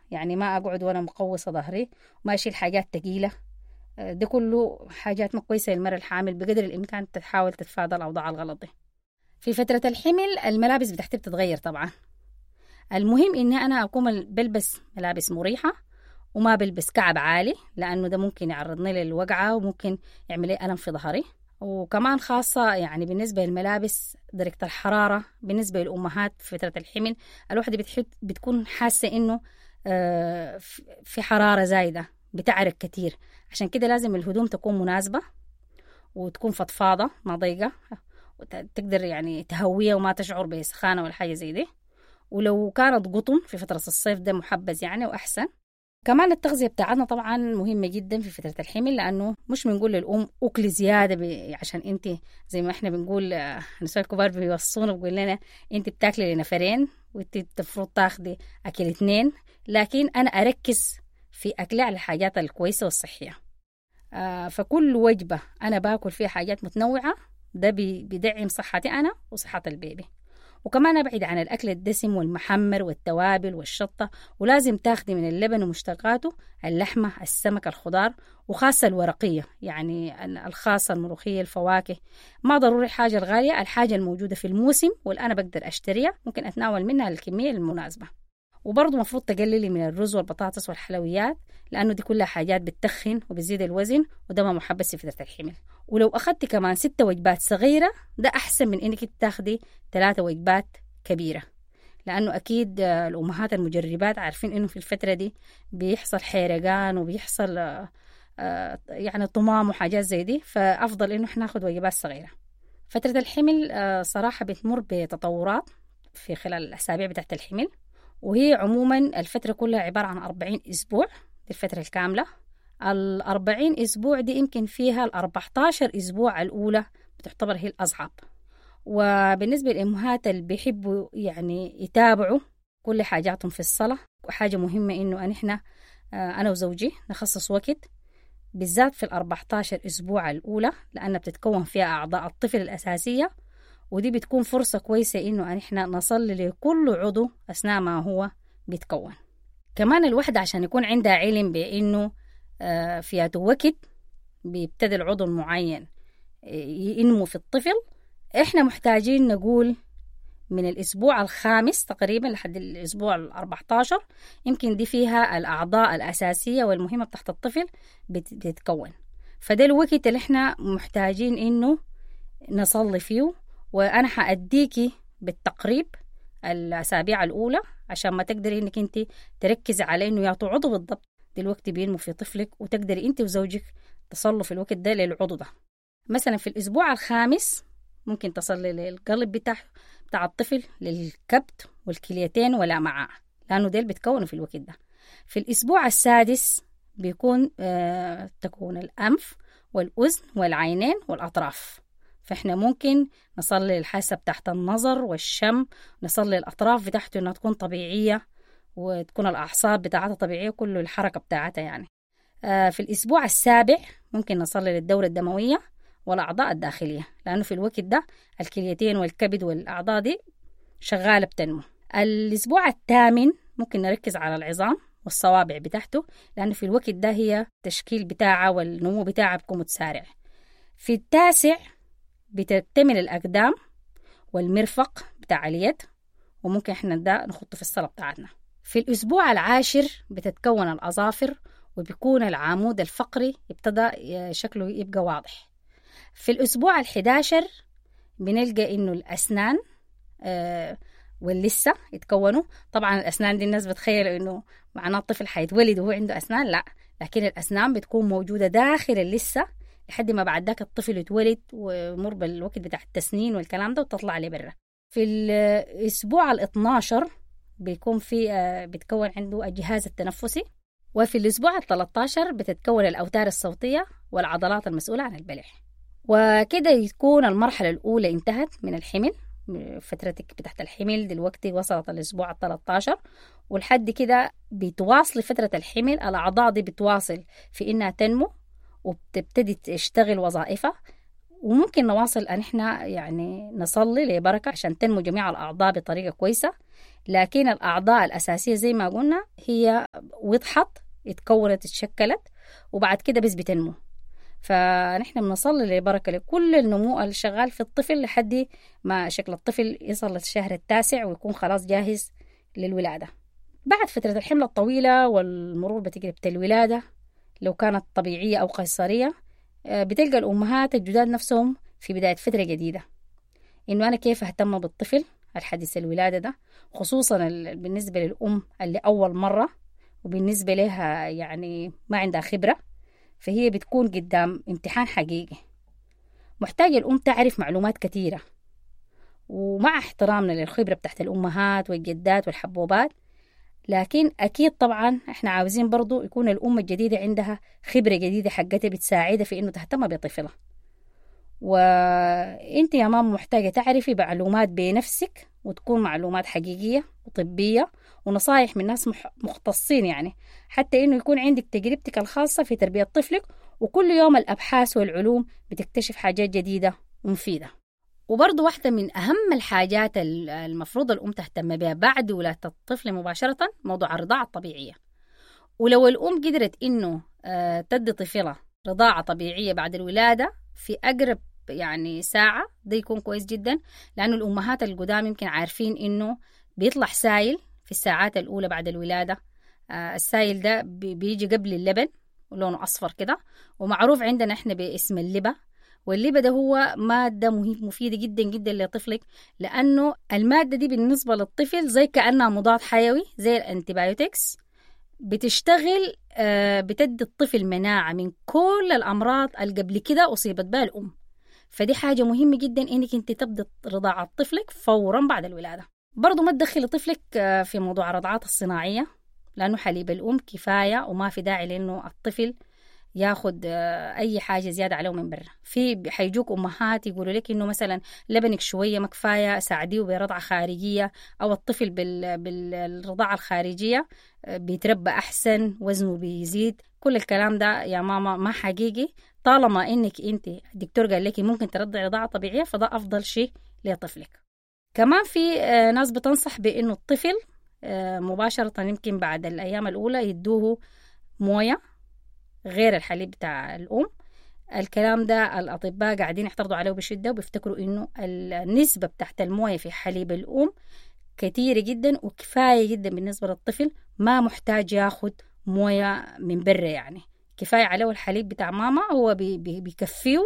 يعني ما أقعد وأنا مقوسة ظهري وما أشيل حاجات تقيلة. ده كله حاجات ما كويسة للمرأة الحامل. بقدر الإمكان تحاول تتفادى الأوضاع الغلط دي. في فترة الحمل الملابس بتحتاج تتغير طبعا. المهم إني أنا أكون بلبس ملابس مريحة وما بلبس كعب عالي، لأنه ده ممكن يعرضني للوقعة وممكن يعمل لي ألم في ظهري. وكمان خاصة يعني بالنسبة للملابس درجة الحرارة بالنسبة للأمهات في فترة الحمل الواحدة بتكون حاسة إنه في حرارة زايدة، بتعرق كتير. عشان كده لازم الهدوم تكون مناسبة وتكون فضفاضة ما ضيقة، تقدر يعني تهوية وما تشعر بسخانة ولا حاجة زي دي. ولو كانت قطن في فترة الصيف ده محبذ يعني وأحسن. كمان التغذية بتاعتنا طبعا مهمة جدا في فترة الحمل، لأنه مش بنقول للأم أكل زيادة عشان أنت زي ما إحنا بنقول النساء الكبار بيوصونا بيقول لنا أنت بتاكلي لنفرين وأنت المفروض تاخدي أكل 2، لكن أنا أركز في أكلي على الحاجات الكويسة والصحية. فكل وجبة أنا باكل فيها حاجات متنوعة ده بيدعم صحتي أنا وصحة البيبي. وكمان أبعد عن الأكل الدسم والمحمر والتوابل والشطة، ولازم تاخدي من اللبن ومشتقاته اللحمة السمك الخضار وخاصة الورقية، يعني الخاصة الملوخية الفواكه. ما ضروري حاجة الغالية، الحاجة الموجودة في الموسم واللي أنا بقدر أشتريها ممكن أتناول منها الكمية المناسبة. وبرضه مفروض تقللي من الرز والبطاطس والحلويات، لأنه دي كلها حاجات بتتخن وبتزيد الوزن وده ما محبذ في فترة الحمل. ولو أخدتي كمان 6 وجبات صغيرة ده أحسن من إنك تاخدي 3 وجبات كبيرة، لأنه أكيد الأمهات المجربات عارفين إنه في الفترة دي بيحصل حيرقان وبيحصل يعني طمام وحاجات زي دي، فأفضل إنه إحنا ناخد وجبات صغيرة. فترة الحمل صراحة بتمر بتطورات في خلال الأسابيع بتاعت الحمل، وهي عموما الفترة كلها عبارة عن 40 أسبوع. دي الفترة الكاملة. 40 أسبوع دي يمكن فيها 14 أسبوع الأولى بتعتبر هي الأصعب. وبالنسبة للأمهات اللي بيحبوا يعني يتابعوا كل حاجاتهم في الصلاة، وحاجة مهمة إنه إحنا أنا وزوجي نخصص وقت بالذات في 14 أسبوع الأولى، لأن بتتكون فيها أعضاء الطفل الأساسية، ودي بتكون فرصة كويسة إنه إحنا نصلي لكل عضو أثناء ما هو بيتكون. كمان الوحدة عشان يكون عندها علم بإنه في وقت بيبتدي العضو المعين ينمو في الطفل، إحنا محتاجين نقول من الأسبوع الخامس تقريبا لحد الأسبوع 14 يمكن دي فيها الأعضاء الأساسية والمهمة تحت الطفل بتتكون. فده الوقت اللي إحنا محتاجين إنه نصلي فيه. وأنا حأديكي بالتقريب الأسابيع الأولى عشان ما تقدري إنك أنت تركزي على إنه يعطوا عضو بالضبط دلوقتي بينمو في طفلك، وتقدري أنت وزوجك تصلوا في الوقت ده للعضو ده. مثلا في الأسبوع الخامس ممكن تصلي للقلب بتاع الطفل، للكبد والكليتين والأمعاء، لأنه ديل بتكونوا في الوقت ده. في الأسبوع السادس بيكون تكون الأنف والأذن والعينين والأطراف، فإحنا ممكن نصلي الحاسة تحت النظر والشم، نصلي الأطراف بتاعته إنها تكون طبيعية وتكون الأعصاب بتاعتها طبيعية كل الحركة بتاعتها يعني. في الأسبوع السابع ممكن نصلي للدورة الدموية والأعضاء الداخلية، لأنه في الوقت ده الكليتين والكبد والأعضاء دي شغالة بتنمو. الأسبوع الثامن ممكن نركز على العظام والصوابع بتاعته، لأنه في الوقت ده هي التشكيل بتاعها والنمو بتاعها بيكون متسارع. في التاسع بتكتمل الأقدام والمرفق بتاع اليد، وممكن احنا ده نخطه في الصلاة بتاعتنا. في الأسبوع العاشر بتتكون الأظافر وبيكون العمود الفقري ابتدى شكله يبقى واضح. في الأسبوع 11 بنلقى إنه الأسنان واللثة يتكونوا. طبعا الأسنان دي الناس بتخيل إنه معناه الطفل حيتولد وهو عنده أسنان، لا، لكن الأسنان بتكون موجودة داخل اللثة لحد ما بعد ذاك الطفل يتولد ومر بالوقت بتاع التسنين والكلام ده وتطلع لبرا. في الأسبوع 12 بيكون في بتكون عنده الجهاز التنفسي. وفي الأسبوع 13 بتتكون الأوتار الصوتية والعضلات المسؤولة عن البلع. وكده يكون المرحلة الأولى انتهت من الحمل. فترتك بتاعت الحمل دلوقتي وصلت الأسبوع 13، ولحد كده بتواصل فترة الحمل الأعضاء دي بتواصل في إنها تنمو وبتبتدي تشتغل وظائفها. وممكن نواصل أن إحنا يعني نصلي لبركة عشان تنمو جميع الأعضاء بطريقة كويسة، لكن الأعضاء الأساسية زي ما قلنا هي وضحت، اتكونت، اتشكلت، وبعد كده بس بتنمو. فنحن بنصلي لبركة لكل النمو اللي شغال في الطفل لحد ما شكل الطفل يصل للشهر التاسع ويكون خلاص جاهز للولادة. بعد فترة الحمل الطويلة والمرور بتجربة الولادة لو كانت طبيعية أو قيصرية، بتلقى الأمهات الجداد نفسهم في بداية فترة جديدة إنه أنا كيف أهتم بالطفل الحديث الولادة ده، خصوصا بالنسبة للأم اللي أول مرة وبالنسبة لها يعني ما عندها خبرة، فهي بتكون قدام امتحان حقيقي. محتاجة الأم تعرف معلومات كثيرة، ومع احترامنا للخبرة بتاعت الأمهات والجدات والحبوبات، لكن أكيد طبعا احنا عاوزين برضو يكون الأم الجديدة عندها خبرة جديدة حقتها بتساعدها في إنه تهتم بطفلها. وإنت يا ماما محتاجة تعرفي معلومات بنفسك، وتكون معلومات حقيقية وطبية ونصايح من ناس مختصين، يعني حتى إنه يكون عندك تجربتك الخاصة في تربية طفلك، وكل يوم الأبحاث والعلوم بتكتشف حاجات جديدة ومفيدة. وبرضو واحدة من أهم الحاجات المفروض الأم تهتم بها بعد ولادة الطفل مباشرة موضوع الرضاعة الطبيعية. ولو الأم قدرت إنه تدي طفلها رضاعة طبيعية بعد الولادة في أقرب يعني ساعة، ده يكون كويس جدا، لأنه الأمهات القدام يمكن عارفين إنه بيطلع سائل في الساعات الأولى بعد الولادة. السائل ده بيجي قبل اللبن ولونه أصفر كده، ومعروف عندنا إحنا باسم اللبة. واللبة ده هو مادة مفيدة جدا جدا لطفلك، لأنه المادة دي بالنسبة للطفل زي كأنها مضاد حيوي زي الانتيبيوتكس، بتشتغل بتدي الطفل مناعة من كل الأمراض اللي قبل كده أصيبت بها الأم. فدي حاجة مهمة جدا إنك أنت تبدأ رضاعة طفلك فورا بعد الولادة. برضو ما تدخلي طفلك في موضوع الرضعات الصناعية، لأنه حليب الأم كفاية وما في داعي لأنه الطفل ياخد أي حاجة زيادة عليه من برا. في حيجوك أمهات يقولوا لك إنه مثلا لبنك شوية ما كفاية، ساعديه برضعة خارجية، أو الطفل بالرضاعة الخارجية بيتربى أحسن، وزنه بيزيد. كل الكلام ده يا ماما ما حقيقي. طالما إنك أنت الدكتور قال لك ممكن ترضعي رضاعة طبيعية، فده أفضل شيء لطفلك. كمان في ناس بتنصح بإنه الطفل مباشرة يمكن بعد الأيام الأولى يدوه موية غير الحليب بتاع الأم. الكلام ده الأطباء قاعدين يحترضوا عليه بشدة، وبيفتكروا إنه النسبة بتاعت الموية في حليب الأم كتيرة جدا وكفاية جدا بالنسبة للطفل، ما محتاج ياخد موية من برا، يعني كفاية عليه الحليب بتاع ماما هو بيكفيه،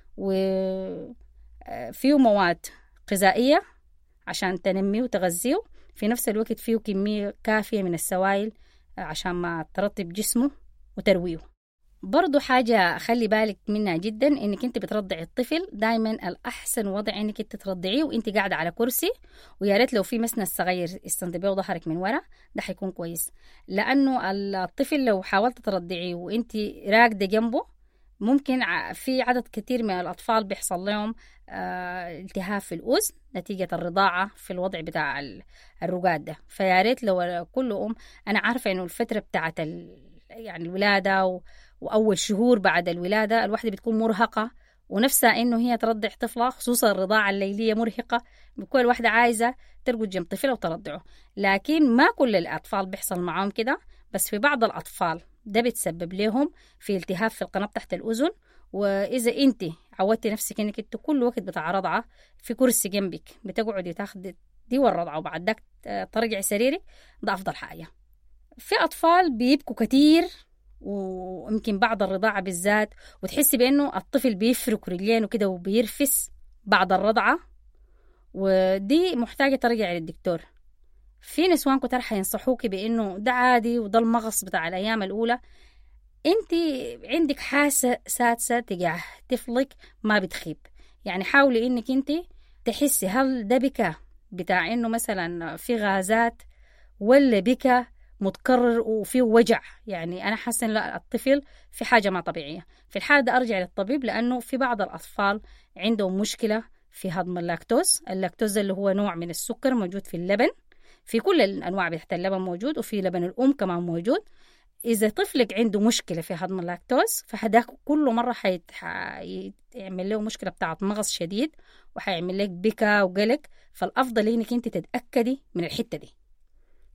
وفيه مواد غذائية عشان تنميه وتغذيه، في نفس الوقت فيه كمية كافية من السوائل عشان ما ترطب جسمه وترويه. برضو حاجة خلي بالك منها جدا، انك انت بترضعي الطفل دايما الأحسن وضع انك انت ترضعيه وانت قاعدة على كرسي، ويا ريت لو في مسند صغير استنتبيه ظهرك من ورا، ده حيكون كويس. لأنه الطفل لو حاولت ترضعيه وانت راكدة جنبه، ممكن في عدد كتير من الأطفال بيحصل لهم التهاب في الأذن نتيجة الرضاعة في الوضع بتاع الرقاد ده. فيا ريت لو كل أنا عارفة إنه الفترة بتاعت يعني الولادة وأول شهور بعد الولادة الواحدة بتكون مرهقة، ونفسها إنه هي ترضع طفلها، خصوصا الرضاعة الليلية مرهقة، بكل واحدة عايزة ترقد جنب طفلها وترضعه. لكن ما كل الأطفال بيحصل معهم كده، بس في بعض الأطفال ده بتسبب لهم في التهاب في القناة تحت الأذن. وإذا أنت عودتي نفسك إنك أنت كل وقت بتاع رضعة في كرسي جنبك بتقعدي تاخدي دي والرضعة وبعد ذاك ترجعي سريرك، ده أفضل حاجة. في أطفال بيبكوا كتير، ويمكن بعد الرضاعة بالذات، وتحسي بأنه الطفل بيفرك رجلينه كده وبيرفس بعد الرضعة، ودي محتاجة ترجع للدكتور. في نسوان كتير حينصحوكي بأنه ده عادي وده المغص بتاع الأيام الأولى. انت عندك حاسة سادسة تجاه طفلك ما بتخيب، يعني حاولي انك انت تحسي هل ده بكى بتاع انه مثلا في غازات، ولا بكى متكرر وفيه وجع. يعني أنا حاسة لا الطفل في حاجة ما طبيعية. في الحالة ده أرجع للطبيب، لأنه في بعض الأطفال عندهم مشكلة في هضم اللاكتوز. اللاكتوز اللي هو نوع من السكر موجود في اللبن، في كل الأنواع بتاعت اللبن موجود، وفي لبن الأم كمان موجود. إذا طفلك عنده مشكلة في هضم اللاكتوز، فهداك كل مرة حيعمل له مشكلة بتاعت مغص شديد، وحيعمل لك بكا وقلق. فالأفضل إنك أنت تتأكدي من الحتة دي.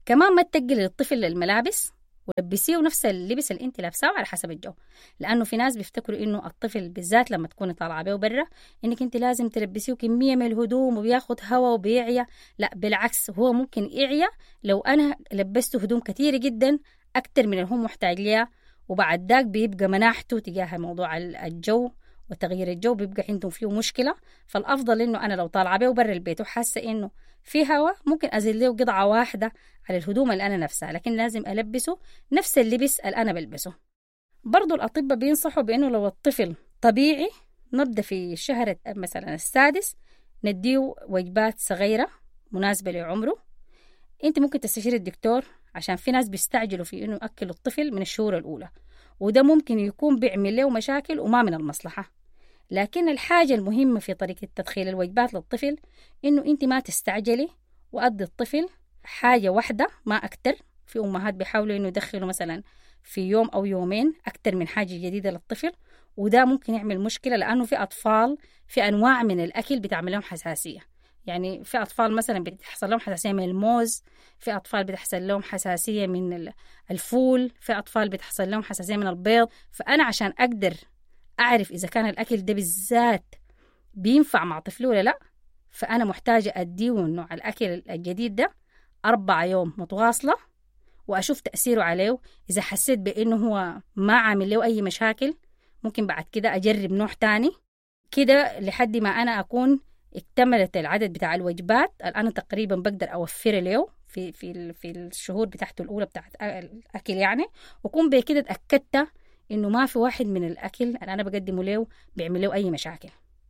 كمان ما تتقل للطفل الملابس ولبسيه نفس اللبس اللي انت لابساه على حسب الجو، لانه في ناس بيفتكروا انه الطفل بالذات لما تكوني طالعه بيه برا انك انت لازم تلبسيه كميه من الهدوم وبياخد هوا وبيعيا. لا بالعكس، هو ممكن يعيا لو انا لبسته هدوم كتيره جدا اكتر من اللي هو محتاج ليها، وبعد ذاك بيبقى مناحته تجاه موضوع الجو وتغيير الجو بيبقى عندهم فيه مشكله. فالافضل انه انا لو طالعه بيه برا البيت وحاسه انه في هوا ممكن ازل له قطعه واحده على الهدوم اللي أنا نفسها، لكن لازم ألبسه نفس اللبس اللي أنا بلبسه. برضو الأطباء بينصحوا بأنه لو الطفل طبيعي نبدأ في الشهر مثلا السادس نديه وجبات صغيرة مناسبة لعمره. أنت ممكن تستشير الدكتور عشان في ناس بيستعجلوا في أنه يأكلوا الطفل من الشهور الأولى، وده ممكن يكون بيعمل له مشاكل وما من المصلحة. لكن الحاجة المهمة في طريقة تدخيل الوجبات للطفل إنه أنت ما تستعجلي وأدي الطفل حاجة واحدة ما أكتر. في أمهات بيحاولوا إنه يدخلوا مثلا في يوم أو يومين أكتر من حاجة جديدة للطفل، وده ممكن يعمل مشكلة لأنه في أطفال في أنواع من الأكل بتعمل لهم حساسية. يعني في أطفال مثلا بتحصل لهم حساسية من الموز، في أطفال بتحصل لهم حساسية من الفول، في أطفال بتحصل لهم حساسية من البيض. فأنا عشان أقدر أعرف إذا كان الأكل ده بالذات بينفع مع طفلي ولا لا، فأنا محتاجة أديه نوع الأكل الجديد ده 4 يوم متواصلة وأشوف تأثيره عليه. إذا حسيت بأنه هو ما عامل له أي مشاكل ممكن بعد كده أجرب نوع تاني كده لحد ما أنا أكون اكتملت العدد بتاع الوجبات اللي أنا تقريبا بقدر أوفر له في الشهور بتاعته الأولى بتاعت الأكل يعني، وكون بكده اتأكدت إنه ما في واحد من الأكل اللي أنا بقدمه له بيعمل له أي مشاكل.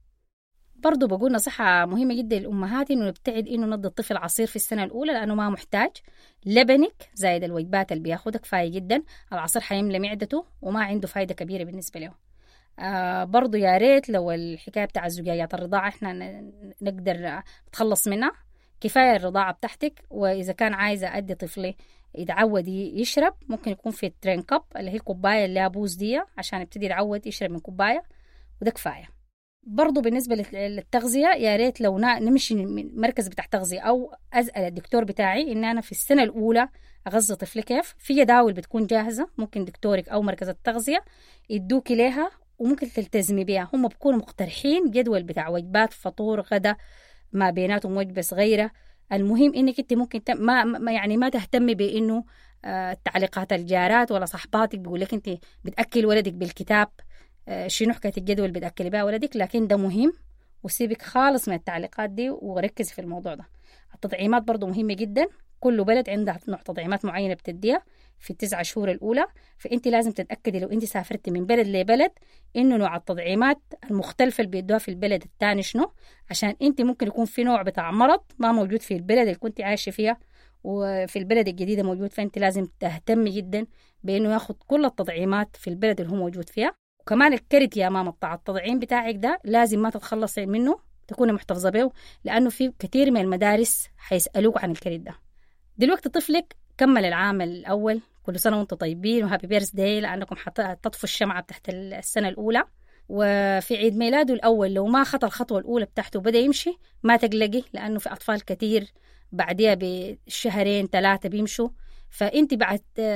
برضو بقول نصيحة مهمة جدا للأمهات إنه نبتعد إنه ندي الطفل عصير في السنة الأولى، لأنه ما محتاج. لبنك زائد الوجبات اللي بياخدها كفاية جدا. العصير حيملى معدته وما عنده فايدة كبيرة بالنسبة له. برضو يا ريت لو الحكاية بتاع الزجاجات الرضاعة إحنا نقدر نتخلص منها. كفاية الرضاعة بتاعتك، وإذا كان عايزة أدي طفلي يتعود يشرب ممكن يكون في الترين كاب اللي هي الكوباية اللي بوز دي عشان يبتدي يتعود يشرب من كوباية، وده كفاية. برضو بالنسبة للتغذية يا ريت لو نمشي من مركز بتاع تغذية أو أسأل الدكتور بتاعي إن أنا في السنة الأولى أغذي طفلي كيف. في جداول بتكون جاهزة ممكن دكتورك أو مركز التغذية يدوكي لها وممكن تلتزمي بيها. هم بيكونوا مقترحين جدول بتاع وجبات فطور غدا ما بيناتهم وجبة صغيرة. المهم إنك أنت ممكن ما تهتمي بإنه تعليقات الجارات ولا صحباتك بيقول لك أنت بتأكل ولدك بالكتاب شنو حكاية الجدول بتأكلي بها ولدك، لكن ده مهم وسيبك خالص من التعليقات دي وركز في الموضوع ده. التطعيمات برضو مهمة جدا. كل بلد عندها نوع تطعيمات معينة بتديها في 9 شهور الأولى، فأنت لازم تتأكدي لو أنت سافرتي من بلد لبلد إنه نوع التطعيمات المختلفة اللي بيدوها في البلد الثاني شنو، عشان أنت ممكن يكون في نوع بتاع مرض ما موجود في البلد اللي كنت عايشة فيها وفي البلد الجديدة موجود، فأنت لازم تهتمي جدا بإنه ياخد كل التطعيمات في البلد اللي هو موجود فيها. وكمان الكرت يا ماما بتاع التطعيم بتاعك ده لازم ما تتخلصي منه، تكوني محتفظة به، لأنه في كثير من المدارس حيسألوك عن الكرت ده. دلوقتي طفلك كمل العام الأول، كل سنة وانتم طيبين وهابي بيرث داي لأنكم تطفوا الشمعة تحت السنة الأولى. وفي عيد ميلاده الأول لو ما خطى الخطوة الأولى بتاعته بدأ يمشي ما تقلقي، لأنه في أطفال كتير بعدها بشهرين 3 بيمشوا. فأنت بعد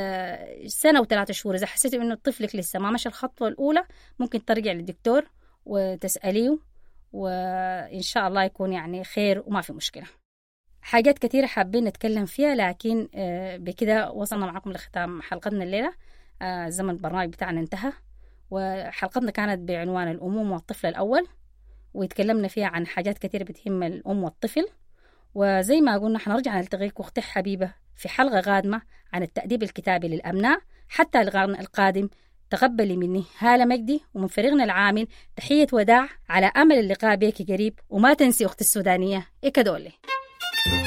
1 و3 شهور إذا حسيتي إنه طفلك لسه ما مشى الخطوة الأولى ممكن ترجع للدكتور وتسأليه، وإن شاء الله يكون يعني خير وما في مشكلة. حاجات كتيرة حابين نتكلم فيها، لكن بكده وصلنا معكم لختام حلقتنا الليلة. زمن البرنامج بتاعنا انتهى، وحلقتنا كانت بعنوان الأمومة والطفل الأول، ويتكلمنا فيها عن حاجات كتيرة بتهم الأم والطفل. وزي ما قلنا حنرجع نلتقيكم أختي حبيبة في حلقة قادمة عن التأديب الكتابي للأبناء. حتى القادم تقبلي مني هالة مجدي ومن فريقنا العامل تحية وداع، على أمل اللقاء بيك قريب. وما تنسي أختي السودانية إكدولي.